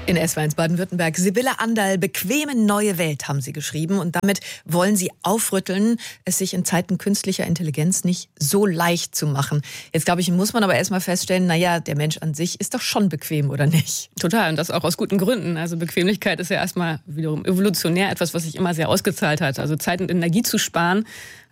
In SWR1 Baden-Württemberg. Sibylle Anderl, bequeme neue Welt haben Sie geschrieben. Und damit wollen Sie aufrütteln, es sich in Zeiten künstlicher Intelligenz nicht so leicht zu machen. Jetzt, glaube ich, muss man aber erstmal feststellen, naja, der Mensch an sich ist doch schon bequem, oder nicht? Total, und das auch aus guten Gründen. Also Bequemlichkeit ist ja erstmal wiederum evolutionär etwas, was sich immer sehr ausgezahlt hat. Also Zeit und Energie zu sparen,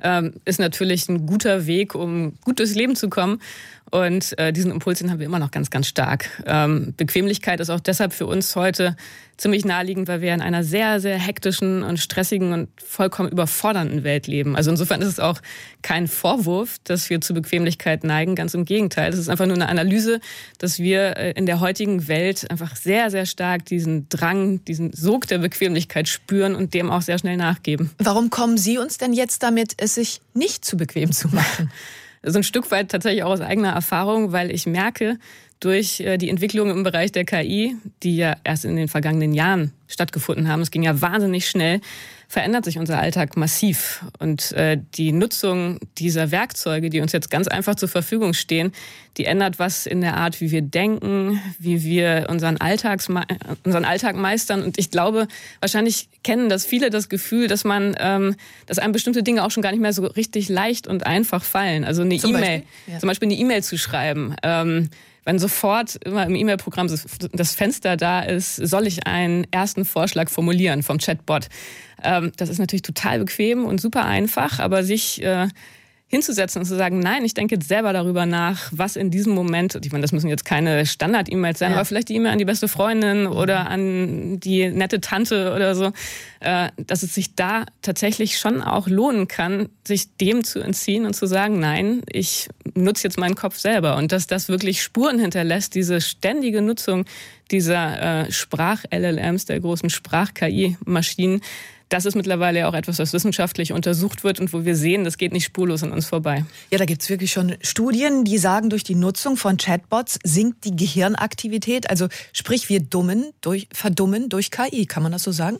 ist natürlich ein guter Weg, um gut durchs Leben zu kommen. Und diesen Impuls, den haben wir immer noch ganz, ganz stark. Bequemlichkeit ist auch deshalb für uns heute ziemlich naheliegend, weil wir in einer sehr, sehr hektischen und stressigen und vollkommen überfordernden Welt leben. Also insofern ist es auch kein Vorwurf, dass wir zu Bequemlichkeit neigen. Ganz im Gegenteil. Es ist einfach nur eine Analyse, dass wir in der heutigen Welt einfach sehr, sehr stark diesen Drang, diesen Sog der Bequemlichkeit spüren und dem auch sehr schnell nachgeben. Warum kommen Sie uns denn jetzt damit, es sich nicht zu bequem zu machen? So ein Stück weit tatsächlich auch aus eigener Erfahrung, weil ich merke, durch die Entwicklung im Bereich der KI, die ja erst in den vergangenen Jahren stattgefunden haben, es ging ja wahnsinnig schnell, verändert sich unser Alltag massiv. Und die Nutzung dieser Werkzeuge, die uns jetzt ganz einfach zur Verfügung stehen, die ändert was in der Art, wie wir denken, wie wir unseren Alltag meistern. Und ich glaube, wahrscheinlich kennen das viele das Gefühl, dass einem bestimmte Dinge auch schon gar nicht mehr so richtig leicht und einfach fallen. Also eine E-Mail, zum Beispiel eine E-Mail zu schreiben. Wenn sofort immer im E-Mail-Programm das Fenster da ist, soll ich einen ersten Vorschlag formulieren vom Chatbot. Das ist natürlich total bequem und super einfach, aber sich hinzusetzen und zu sagen, nein, ich denke jetzt selber darüber nach, was in diesem Moment, ich meine, das müssen jetzt keine Standard-E-Mails sein, aber vielleicht die E-Mail an die beste Freundin oder an die nette Tante oder so, dass es sich da tatsächlich schon auch lohnen kann, sich dem zu entziehen und zu sagen, nein, ich nutze jetzt meinen Kopf selber. Und dass das wirklich Spuren hinterlässt, diese ständige Nutzung dieser Sprach-LLMs, der großen Sprach-KI-Maschinen, das ist mittlerweile auch etwas, was wissenschaftlich untersucht wird und wo wir sehen, das geht nicht spurlos an uns vorbei. Ja, da gibt es wirklich schon Studien, die sagen, durch die Nutzung von Chatbots sinkt die Gehirnaktivität. Also sprich, wir verdummen durch KI. Kann man das so sagen?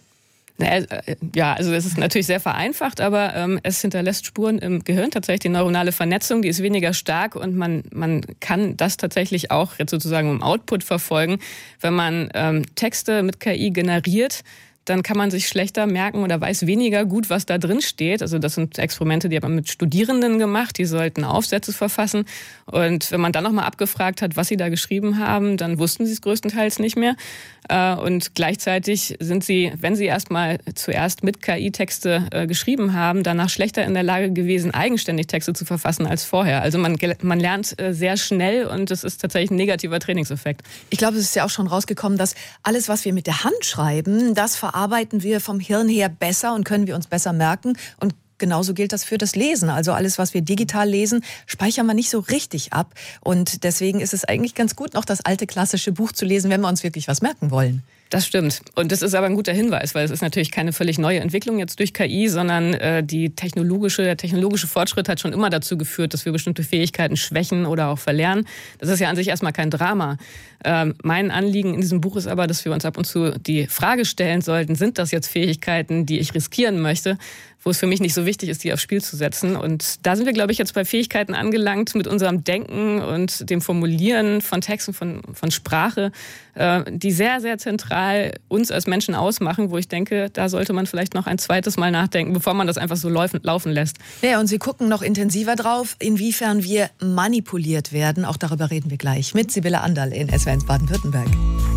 Ja, also das ist natürlich sehr vereinfacht, aber es hinterlässt Spuren im Gehirn. Tatsächlich die neuronale Vernetzung, die ist weniger stark und man kann das tatsächlich auch jetzt sozusagen im Output verfolgen. Wenn man Texte mit KI generiert, dann kann man sich schlechter merken oder weiß weniger gut, was da drin steht. Also das sind Experimente, die hat man mit Studierenden gemacht, die sollten Aufsätze verfassen. Und wenn man dann nochmal abgefragt hat, was sie da geschrieben haben, dann wussten sie es größtenteils nicht mehr. Und gleichzeitig sind sie, wenn sie erstmal zuerst mit KI-Texte geschrieben haben, danach schlechter in der Lage gewesen, eigenständig Texte zu verfassen als vorher. Also man lernt sehr schnell und es ist tatsächlich ein negativer Trainingseffekt. Ich glaube, es ist ja auch schon rausgekommen, dass alles, was wir mit der Hand schreiben, das verarbeiten wir vom Hirn her besser und können wir uns besser merken. Und genauso gilt das für das Lesen. Also alles, was wir digital lesen, speichern wir nicht so richtig ab. Und deswegen ist es eigentlich ganz gut, noch das alte klassische Buch zu lesen, wenn wir uns wirklich was merken wollen. Das stimmt. Und das ist aber ein guter Hinweis, weil es ist natürlich keine völlig neue Entwicklung jetzt durch KI, sondern der technologische Fortschritt hat schon immer dazu geführt, dass wir bestimmte Fähigkeiten schwächen oder auch verlernen. Das ist ja an sich erstmal kein Drama. Mein Anliegen in diesem Buch ist aber, dass wir uns ab und zu die Frage stellen sollten, sind das jetzt Fähigkeiten, die ich riskieren möchte, wo es für mich nicht so wichtig ist, die aufs Spiel zu setzen. Und da sind wir, glaube ich, jetzt bei Fähigkeiten angelangt mit unserem Denken und dem Formulieren von Texten, von Sprache, die sehr, sehr zentral uns als Menschen ausmachen, wo ich denke, da sollte man vielleicht noch ein zweites Mal nachdenken, bevor man das einfach so laufen lässt. Ja, und Sie gucken noch intensiver drauf, inwiefern wir manipuliert werden. Auch darüber reden wir gleich mit Sibylle Anderl in SWR1 Baden-Württemberg.